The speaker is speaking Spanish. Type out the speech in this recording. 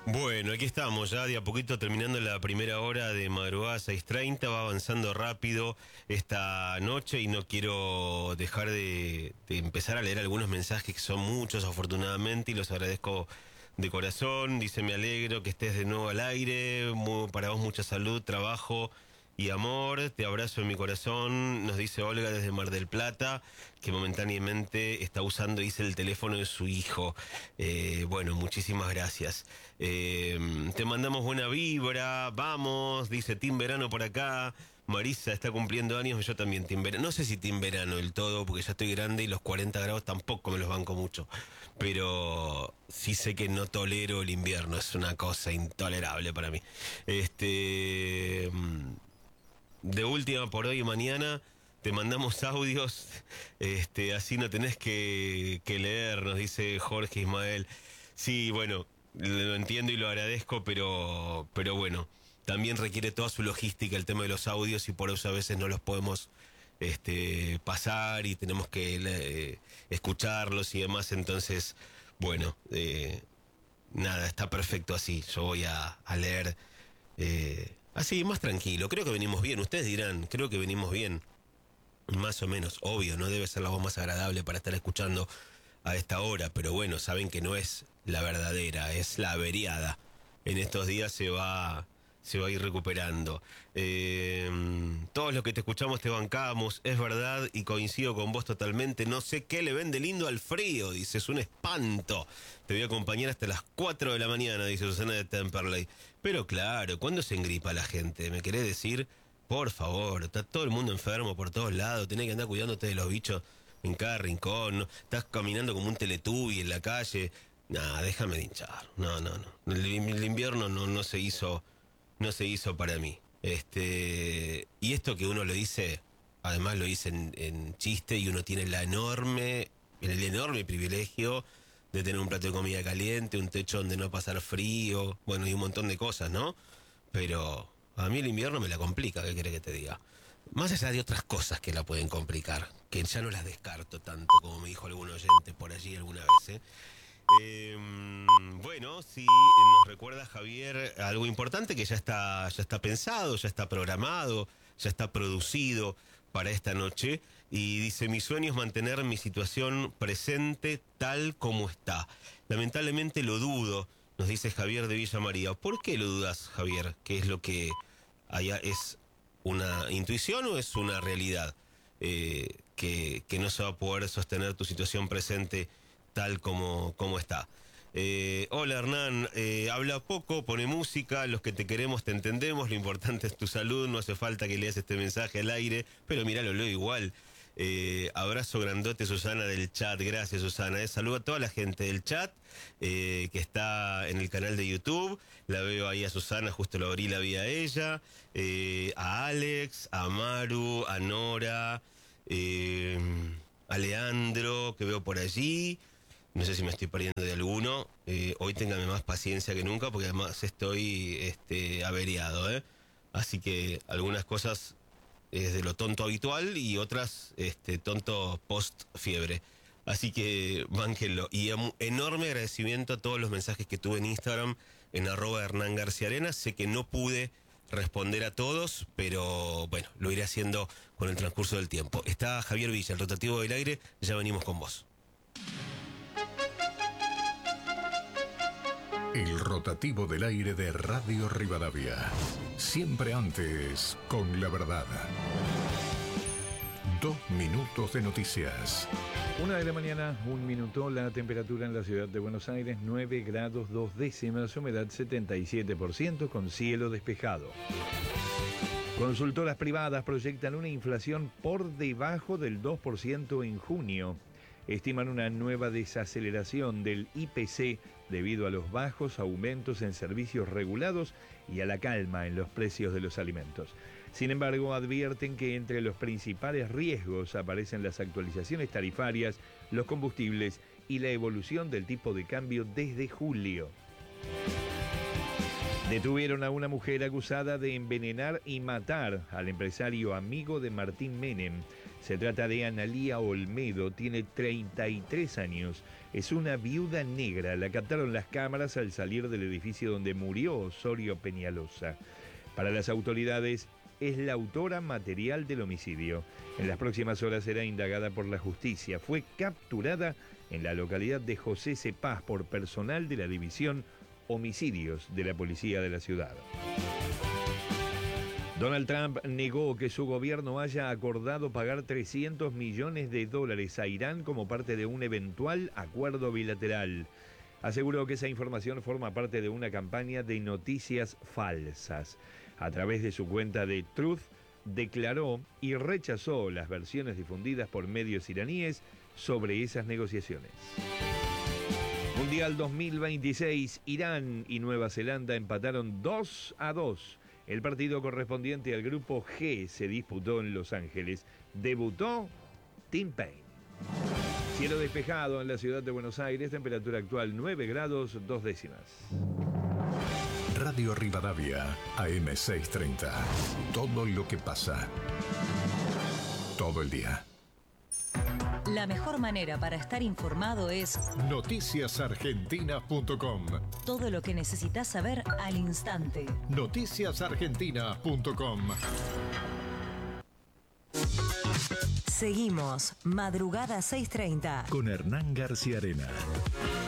Bueno, aquí estamos ya de a poquito terminando la primera hora de madrugada 6:30, va avanzando rápido esta noche y no quiero dejar de empezar a leer algunos mensajes que son muchos afortunadamente y los agradezco de corazón. Dice: me alegro que estés de nuevo al aire, para vos mucha salud, trabajo y amor, te abrazo en mi corazón, nos dice Olga desde Mar del Plata, que momentáneamente está usando, dice, el teléfono de su hijo. Bueno, muchísimas gracias. Te mandamos buena vibra, vamos, dice Team Verano por acá. Marisa está cumpliendo años, yo también Team Verano. No sé si Team Verano del todo, porque ya estoy grande y los 40 grados tampoco me los banco mucho. Pero sí sé que no tolero el invierno, es una cosa intolerable para mí. De última, por hoy y mañana te mandamos audios, así no tenés que leer, nos dice Jorge Ismael. Sí, bueno, lo entiendo y lo agradezco, pero bueno, también requiere toda su logística el tema de los audios y por eso a veces no los podemos pasar y tenemos que escucharlos y demás. Entonces, bueno, nada, está perfecto así. Yo voy a leer así, más tranquilo. Creo que venimos bien. Ustedes dirán, creo que venimos bien. Más o menos, obvio, no debe ser la voz más agradable para estar escuchando a esta hora, pero bueno, saben que no es la verdadera, es la averiada. En estos días se va a ir recuperando. Todos los que te escuchamos te bancamos, es verdad, y coincido con vos totalmente. No sé qué le vende lindo al frío, dice, es un espanto. Te voy a acompañar hasta las 4 de la mañana, dice Susana de Temperley. Pero claro, ¿cuándo se engripa la gente? ¿Me querés decir? Por favor, está todo el mundo enfermo por todos lados, tenés que andar cuidándote de los bichos en cada rincón, ¿no? Estás caminando como un Teletubby en la calle. Nah, déjame de hinchar. No, no, no. El invierno no se hizo, no se hizo para mí. Y esto que uno lo dice, además lo dice en chiste, y uno tiene el enorme privilegio de tener un plato de comida caliente, un techo donde no pasar frío, bueno, y un montón de cosas, ¿no? Pero a mí el invierno me la complica, ¿qué querés que te diga? Más allá de otras cosas que la pueden complicar, que ya no las descarto tanto, como me dijo algún oyente por allí alguna vez, ¿eh? Bueno, sí, nos recuerda Javier algo importante que ya está pensado, ya está programado, ya está producido para esta noche. Y dice: mi sueño es mantener mi situación presente tal como está. Lamentablemente lo dudo, nos dice Javier de Villa María. ¿Por qué lo dudas, Javier? ¿Qué es lo que allá es una intuición o es una realidad? Que no se va a poder sostener tu situación presente tal como está. Hola Hernán, habla poco, pone música, los que te queremos te entendemos, lo importante es tu salud, no hace falta que leas este mensaje al aire, pero mirá, lo leo igual. Abrazo grandote, Susana del chat, gracias Susana. Saludo a toda la gente del chat que está en el canal de YouTube. La veo ahí a Susana, justo lo abrí, la vi a ella, a Alex, a Maru, a Nora, a Leandro, que veo por allí. No sé si me estoy perdiendo de alguno. Hoy téngame más paciencia que nunca porque además estoy averiado, ¿eh? Así que algunas cosas es de lo tonto habitual y otras tonto post fiebre. Así que bánquenlo. Y enorme agradecimiento a todos los mensajes que tuve en Instagram en @HernánGarciaArena. Sé que no pude responder a todos, pero bueno, lo iré haciendo con el transcurso del tiempo. Está Javier Villa, el rotativo del aire, ya venimos con vos. El rotativo del aire de Radio Rivadavia. Siempre antes con la verdad. 2 minutos de noticias. 1 de la mañana, 1 minuto, la temperatura en la ciudad de Buenos Aires, 9 grados 2 décimas, humedad 77%, con cielo despejado. Consultoras privadas proyectan una inflación por debajo del 2% en junio. Estiman una nueva desaceleración del IPC debido a los bajos aumentos en servicios regulados y a la calma en los precios de los alimentos. Sin embargo, advierten que entre los principales riesgos aparecen las actualizaciones tarifarias, los combustibles y la evolución del tipo de cambio desde julio. Detuvieron a una mujer acusada de envenenar y matar al empresario amigo de Martín Menem. Se trata de Analía Olmedo, tiene 33 años. Es una viuda negra. La captaron las cámaras al salir del edificio donde murió Osorio Peñalosa. Para las autoridades, es la autora material del homicidio. En las próximas horas será indagada por la justicia. Fue capturada en la localidad de José Cepaz por personal de la División Homicidios de la Policía de la ciudad. Donald Trump negó que su gobierno haya acordado pagar $300 millones a Irán como parte de un eventual acuerdo bilateral. Aseguró que esa información forma parte de una campaña de noticias falsas. A través de su cuenta de Truth, declaró y rechazó las versiones difundidas por medios iraníes sobre esas negociaciones. Mundial 2026, Irán y Nueva Zelanda empataron 2-2. El partido correspondiente al grupo G se disputó en Los Ángeles. Debutó Tim Payne. Cielo despejado en la ciudad de Buenos Aires, temperatura actual 9 grados 2 décimas. Radio Rivadavia, AM 630. Todo lo que pasa. Todo el día. La mejor manera para estar informado es noticiasargentinas.com. todo lo que necesitas saber al instante. Noticiasargentinas.com. Seguimos, Madrugada 630. Con Hernán García Arena.